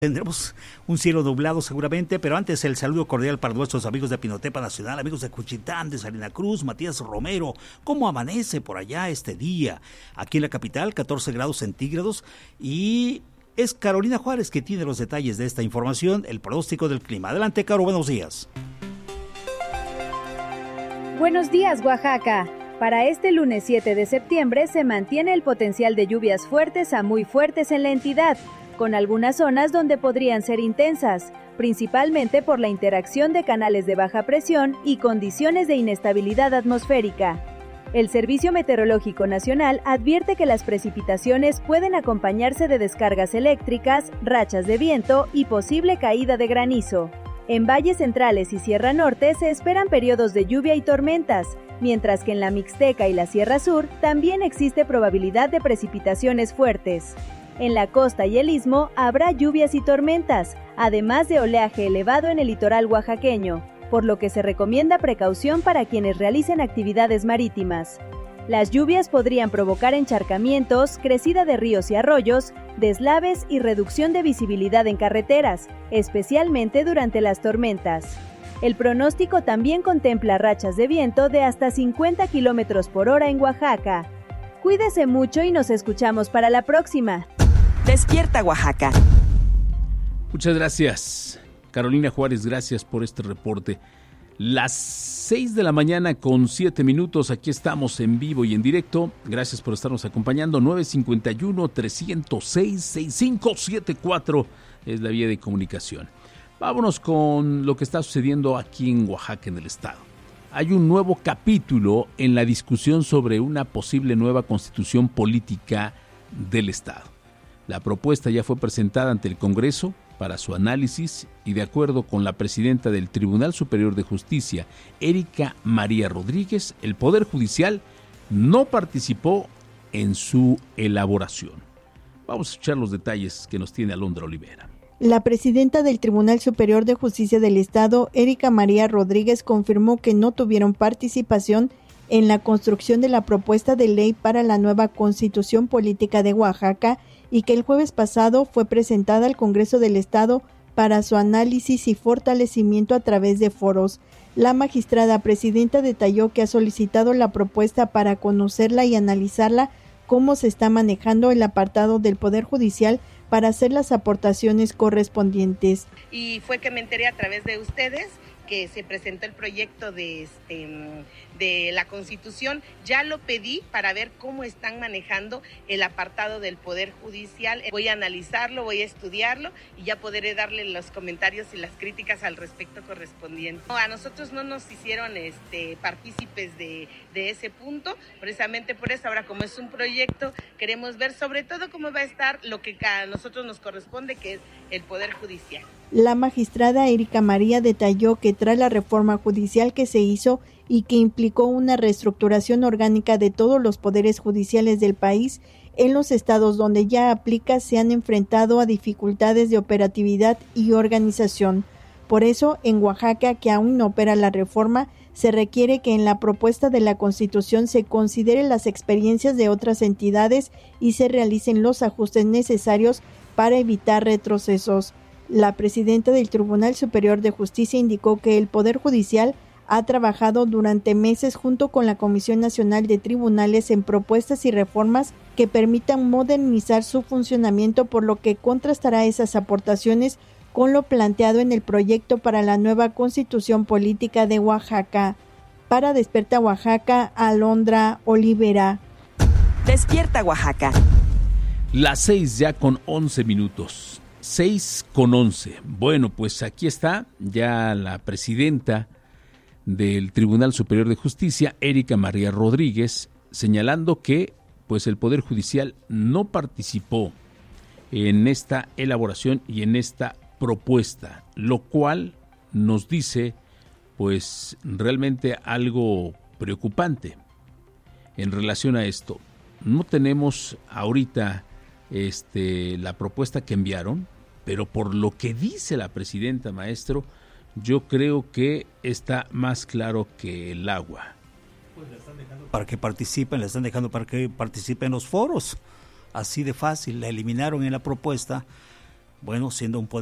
Tendremos un cielo nublado seguramente, pero antes el saludo cordial para nuestros amigos de Pinotepa Nacional, amigos de Cuchitán, de Salina Cruz, Matías Romero. ¿Cómo amanece por allá este día? Aquí en la capital, 14 grados centígrados, y es Carolina Juárez que tiene los detalles de esta información, el pronóstico del clima. Adelante, Caro, buenos días. Buenos días, Oaxaca. Para este lunes 7 de septiembre se mantiene el potencial de lluvias fuertes a muy fuertes en la entidad, con algunas zonas donde podrían ser intensas, principalmente por la interacción de canales de baja presión y condiciones de inestabilidad atmosférica. El Servicio Meteorológico Nacional advierte que las precipitaciones pueden acompañarse de descargas eléctricas, rachas de viento y posible caída de granizo. En valles centrales y Sierra Norte se esperan periodos de lluvia y tormentas, mientras que en la Mixteca y la Sierra Sur también existe probabilidad de precipitaciones fuertes. En la costa y el istmo habrá lluvias y tormentas, además de oleaje elevado en el litoral oaxaqueño, por lo que se recomienda precaución para quienes realicen actividades marítimas. Las lluvias podrían provocar encharcamientos, crecida de ríos y arroyos, deslaves y reducción de visibilidad en carreteras, especialmente durante las tormentas. El pronóstico también contempla rachas de viento de hasta 50 km por hora en Oaxaca. Cuídese mucho y nos escuchamos para la próxima. Despierta, Oaxaca. Muchas gracias, Carolina Juárez, gracias por este reporte. Las 6 de la mañana con 7 minutos, aquí estamos en vivo y en directo. Gracias por estarnos acompañando. 951-306-6574 es la vía de comunicación. Vámonos con lo que está sucediendo aquí en Oaxaca, en el estado. Hay un nuevo capítulo en la discusión sobre una posible nueva constitución política del estado. La propuesta ya fue presentada ante el Congreso para su análisis y, de acuerdo con la presidenta del Tribunal Superior de Justicia, Erika María Rodríguez, el Poder Judicial no participó en su elaboración. Vamos a escuchar los detalles que nos tiene Alondra Olivera. La presidenta del Tribunal Superior de Justicia del Estado, Erika María Rodríguez, confirmó que no tuvieron participación en la construcción de la propuesta de ley para la nueva Constitución Política de Oaxaca y que el jueves pasado fue presentada al Congreso del Estado para su análisis y fortalecimiento a través de foros. La magistrada presidenta detalló que ha solicitado la propuesta para conocerla y analizarla, cómo se está manejando el apartado del Poder Judicial para hacer las aportaciones correspondientes. Y fue que me enteré a través de ustedes que se presentó el proyecto de la Constitución. Ya lo pedí para ver cómo están manejando el apartado del Poder Judicial. Voy a analizarlo, voy a estudiarlo y ya podré darle los comentarios y las críticas al respecto correspondientes. A nosotros no nos hicieron partícipes de ese punto, precisamente por eso ahora, como es un proyecto, queremos ver sobre todo cómo va a estar lo que a nosotros nos corresponde, que es el Poder Judicial. La magistrada Erika María detalló que tras la reforma judicial que se hizo y que implicó una reestructuración orgánica de todos los poderes judiciales del país, en los estados donde ya aplica se han enfrentado a dificultades de operatividad y organización. Por eso, en Oaxaca, que aún no opera la reforma, se requiere que en la propuesta de la Constitución se consideren las experiencias de otras entidades y se realicen los ajustes necesarios para evitar retrocesos. La presidenta del Tribunal Superior de Justicia indicó que el Poder Judicial ha trabajado durante meses junto con la Comisión Nacional de Tribunales en propuestas y reformas que permitan modernizar su funcionamiento, por lo que contrastará esas aportaciones con lo planteado en el proyecto para la nueva Constitución Política de Oaxaca. Para Despierta Oaxaca, Alondra Olivera. Despierta Oaxaca. Las 6 ya con 11 minutos. 6:11. Bueno, pues aquí está ya la presidenta del Tribunal Superior de Justicia, Erika María Rodríguez, señalando que pues el Poder Judicial no participó en esta elaboración y en esta propuesta, lo cual nos dice pues realmente algo preocupante en relación a esto. No tenemos ahorita la propuesta que enviaron, pero por lo que dice la presidenta, maestro, yo creo que está más claro que el agua. Pues le están dejando para que participen, le están dejando para que participen en los foros. Así de fácil, la eliminaron en la propuesta bueno, siendo un poder